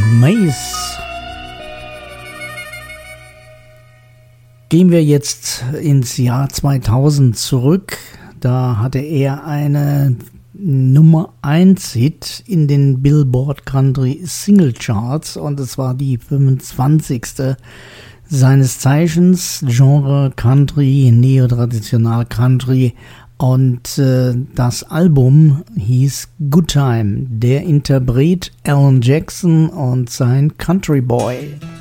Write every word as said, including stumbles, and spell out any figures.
Maze. Gehen wir jetzt ins Jahr zweitausend zurück. Da hatte er eine Nummer eins Hit in den Billboard Country Single Charts und es war die fünfundzwanzigste seines Zeichens, Genre Country, neotraditional Country, und äh, das Album hieß Good Time. Der Interpret Alan Jackson und sein Country Boy.